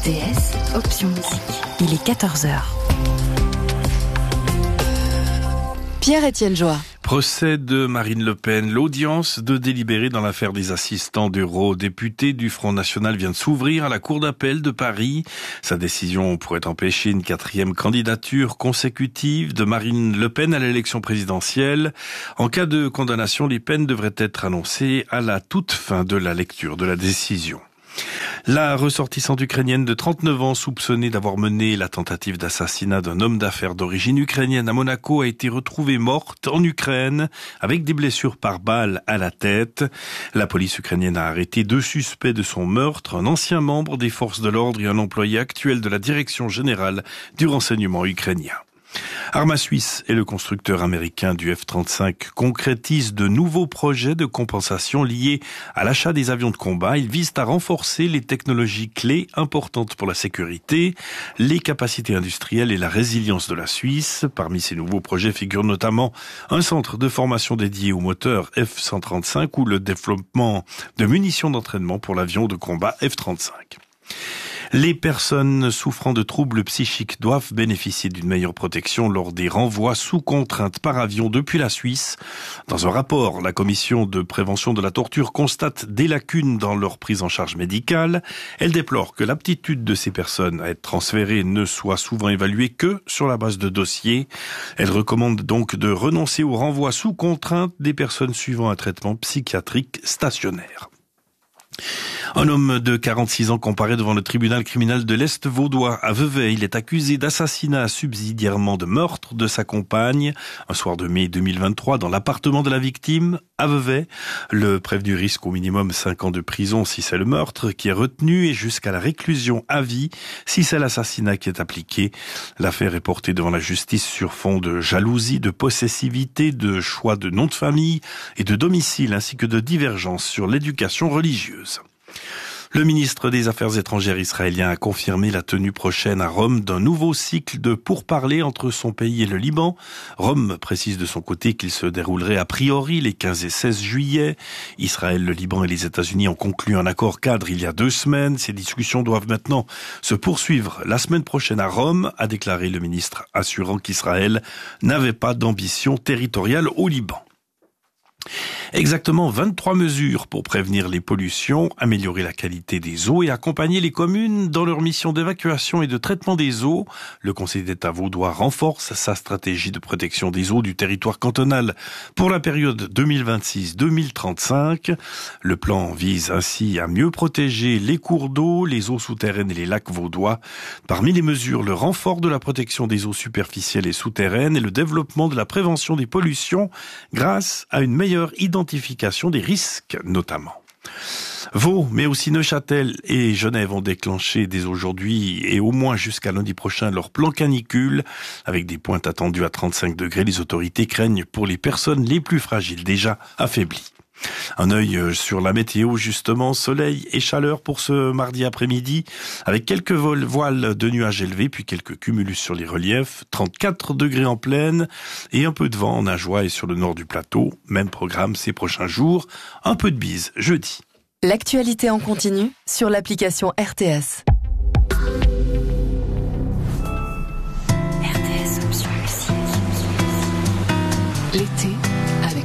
RTS, option musique. Il est 14h. Pierre-Étienne Joie. Procès de Marine Le Pen. L'audience de délibéré dans l'affaire des assistants d'eurodéputés du Front National vient de s'ouvrir à la Cour d'appel de Paris. Sa décision pourrait empêcher une 4e candidature consécutive de Marine Le Pen à l'élection présidentielle. En cas de condamnation, les peines devraient être annoncées à la toute fin de la lecture de la décision. La ressortissante ukrainienne de 39 ans soupçonnée d'avoir mené la tentative d'assassinat d'un homme d'affaires d'origine ukrainienne à Monaco a été retrouvée morte en Ukraine avec des blessures par balle à la tête. La police ukrainienne a arrêté 2 suspects de son meurtre, un ancien membre des forces de l'ordre et un employé actuel de la direction générale du renseignement ukrainien. Arma Suisse et le constructeur américain du F-35 concrétisent de nouveaux projets de compensation liés à l'achat des avions de combat. Ils visent à renforcer les technologies clés importantes pour la sécurité, les capacités industrielles et la résilience de la Suisse. Parmi ces nouveaux projets figurent notamment un centre de formation dédié aux moteurs F-135 ou le développement de munitions d'entraînement pour l'avion de combat F-35. Les personnes souffrant de troubles psychiques doivent bénéficier d'une meilleure protection lors des renvois sous contrainte par avion depuis la Suisse. Dans un rapport, la commission de prévention de la torture constate des lacunes dans leur prise en charge médicale. Elle déplore que l'aptitude de ces personnes à être transférées ne soit souvent évaluée que sur la base de dossiers. Elle recommande donc de renoncer au renvoi sous contrainte des personnes suivant un traitement psychiatrique stationnaire. Un homme de 46 ans comparaît devant le tribunal criminel de l'Est vaudois à Vevey. Il est accusé d'assassinat subsidiairement de meurtre de sa compagne un soir de mai 2023 dans l'appartement de la victime à Vevey. Le prévenu risque au minimum 5 ans de prison si c'est le meurtre qui est retenu et jusqu'à la réclusion à vie si c'est l'assassinat qui est appliqué. L'affaire est portée devant la justice sur fond de jalousie, de possessivité, de choix de nom de famille et de domicile ainsi que de divergences sur l'éducation religieuse. Le ministre des Affaires étrangères israélien a confirmé la tenue prochaine à Rome d'un nouveau cycle de pourparlers entre son pays et le Liban. Rome précise de son côté qu'il se déroulerait a priori les 15 et 16 juillet. Israël, le Liban et les États-Unis ont conclu un accord cadre il y a 2 semaines. Ces discussions doivent maintenant se poursuivre la semaine prochaine à Rome, a déclaré le ministre, assurant qu'Israël n'avait pas d'ambition territoriale au Liban. Exactement 23 mesures pour prévenir les pollutions, améliorer la qualité des eaux et accompagner les communes dans leur mission d'évacuation et de traitement des eaux. Le Conseil d'État vaudois renforce sa stratégie de protection des eaux du territoire cantonal pour la période 2026-2035. Le plan vise ainsi à mieux protéger les cours d'eau, les eaux souterraines et les lacs vaudois. Parmi les mesures, le renfort de la protection des eaux superficielles et souterraines et le développement de la prévention des pollutions grâce à une meilleure identification des risques notamment. Vaud, mais aussi Neuchâtel et Genève ont déclenché dès aujourd'hui et au moins jusqu'à lundi prochain leur plan canicule. Avec des pointes attendues à 35 degrés, les autorités craignent pour les personnes les plus fragiles, déjà affaiblies. Un œil sur la météo, justement, soleil et chaleur pour ce mardi après-midi, avec quelques voiles de nuages élevés, puis quelques cumulus sur les reliefs, 34 degrés en plaine et un peu de vent en Ajoie et sur le nord du plateau. Même programme ces prochains jours, un peu de bise jeudi. L'actualité en continu sur l'application RTS. RTS option musique. L'été